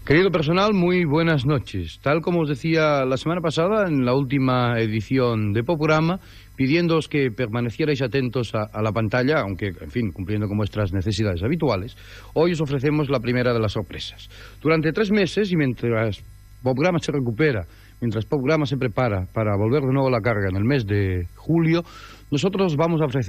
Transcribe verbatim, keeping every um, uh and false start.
Querido personal, muy buenas noches. Tal como os decía la semana pasada, en la última edición de Popurama, pidiéndoos que permanecierais atentos a, a la pantalla, aunque, en fin, cumpliendo con vuestras necesidades habituales, hoy os ofrecemos la primera de las sorpresas. Durante tres meses, y mientras Popurama se recupera, mientras Popurama se prepara para volver de nuevo a la carga en el mes de julio, nosotros vamos a ofrecer